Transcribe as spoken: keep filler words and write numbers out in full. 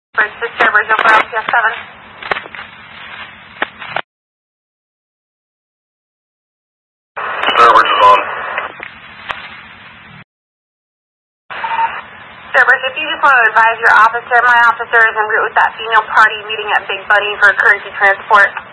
Bridge to Starbridge, Oakland, L T S seven. Starbridge is on. Starbridge, if you just want to advise your officer, my officer is en route with that female party meeting at Big Bunny for currency transport.